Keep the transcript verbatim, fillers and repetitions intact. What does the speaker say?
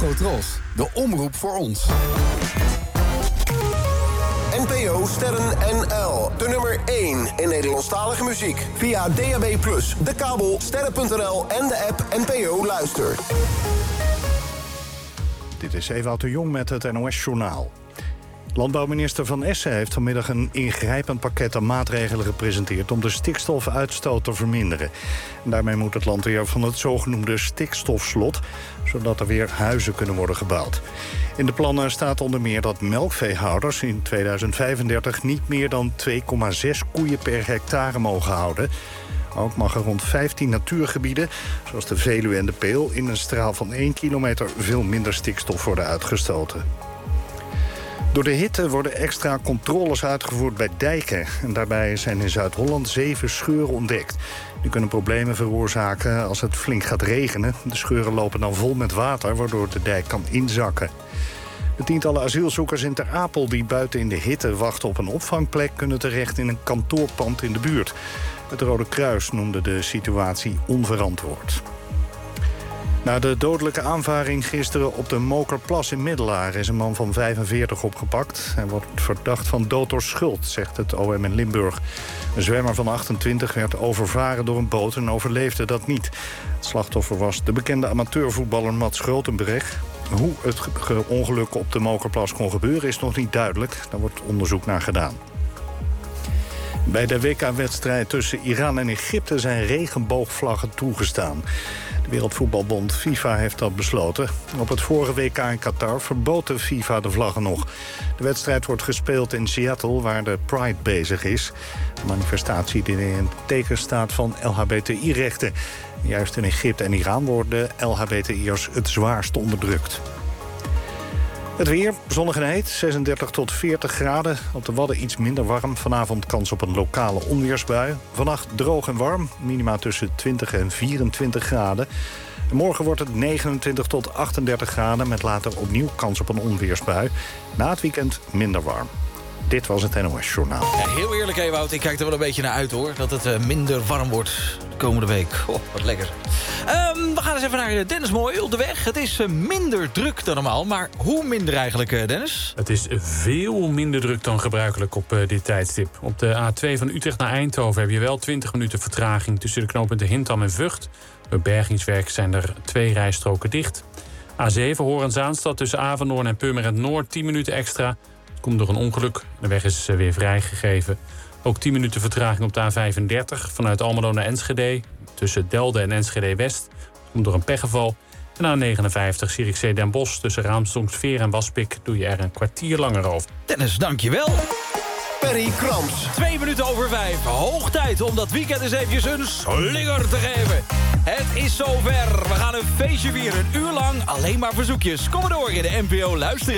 Agrotros, de omroep voor ons. N P O Sterren N L, de nummer één in Nederlandstalige muziek. Via D A B plus, de kabel, sterren punt n l en de app N P O Luister. Dit is Ewout de Jong met het N O S-journaal. Landbouwminister Van Essen heeft vanmiddag een ingrijpend pakket aan maatregelen gepresenteerd om de stikstofuitstoot te verminderen. En daarmee moet het land weer van het zogenoemde stikstofslot, zodat er weer huizen kunnen worden gebouwd. In de plannen staat onder meer dat melkveehouders in tweeduizend vijfendertig niet meer dan twee komma zes koeien per hectare mogen houden. Ook mag er rond vijftien natuurgebieden, zoals de Veluwe en de Peel, in een straal van één kilometer veel minder stikstof worden uitgestoten. Door de hitte worden extra controles uitgevoerd bij dijken. En daarbij zijn in Zuid-Holland zeven scheuren ontdekt. Die kunnen problemen veroorzaken als het flink gaat regenen. De scheuren lopen dan vol met water, waardoor de dijk kan inzakken. De tientallen asielzoekers in Ter Apel die buiten in de hitte wachten op een opvangplek kunnen terecht in een kantoorpand in de buurt. Het Rode Kruis noemde de situatie onverantwoord. Na de dodelijke aanvaring gisteren op de Mokerplas in Middelaar is een man van vijfenveertig opgepakt. Hij wordt verdacht van dood door schuld, zegt het O M in Limburg. Een zwemmer van achtentwintig werd overvaren door een boot en overleefde dat niet. Het slachtoffer was de bekende amateurvoetballer Mats Grotenberg. Hoe het ongeluk op de Mokerplas kon gebeuren is nog niet duidelijk. Daar wordt onderzoek naar gedaan. Bij de W K-wedstrijd tussen Iran en Egypte zijn regenboogvlaggen toegestaan. De Wereldvoetbalbond FIFA heeft dat besloten. Op het vorige W K in Qatar verbood de FIFA de vlaggen nog. De wedstrijd wordt gespeeld in Seattle, waar de Pride bezig is. Een manifestatie die in het teken staat van L H B T I-rechten. Juist in Egypte en Iran worden L H B T I'ers het zwaarst onderdrukt. Het weer, zonnig en heet, zesendertig tot veertig graden. Op de Wadden iets minder warm. Vanavond kans op een lokale onweersbui. Vannacht droog en warm, minima tussen twintig en vierentwintig graden. En morgen wordt het negenentwintig tot achtendertig graden... met later opnieuw kans op een onweersbui. Na het weekend minder warm. Dit was het N O S-journaal. Ja, heel eerlijk, Ewout, ik kijk er wel een beetje naar uit, hoor. Dat het uh, minder warm wordt de komende week. Oh, wat lekker. Um, we gaan eens even naar Dennis Mooi op de weg. Het is uh, minder druk dan normaal, maar hoe minder eigenlijk, uh, Dennis? Het is veel minder druk dan gebruikelijk op uh, dit tijdstip. Op de A twee van Utrecht naar Eindhoven heb je wel twintig minuten vertraging... tussen de knooppunten Hintham en Vught. Bij bergingswerk zijn er twee rijstroken dicht. A zeven Horen-Zaanstad tussen Avenhoorn en Purmerend Noord, tien minuten extra... komt door een ongeluk. De weg is weer vrijgegeven. Ook tien minuten vertraging op de A vijfendertig vanuit Almelo naar Enschede. Tussen Delden en Enschede-West. Komt door een pechgeval. En A negenenvijftig Zierikzee Den Bosch tussen Raamsdonksveer en Waspik doe je er een kwartier langer over. Dennis, dankjewel. Perry Krams. Twee minuten over vijf. Hoog tijd om dat weekend eens eventjes een slinger te geven. Het is zover. We gaan een feestje vieren. Een uur lang alleen maar verzoekjes. Kom maar door in de N P O Luisteren.